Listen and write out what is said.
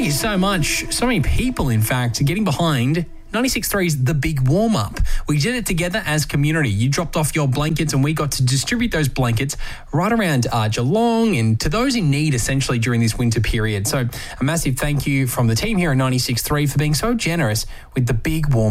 Thank you so much. So many people, in fact, getting behind 96.3's The Big Warm Up. We did it together as community. You dropped off your blankets and we got to distribute those blankets right around Geelong and to those in need essentially during this winter period. So a massive thank you from the team here at 96.3 for being so generous with The Big Warm Up.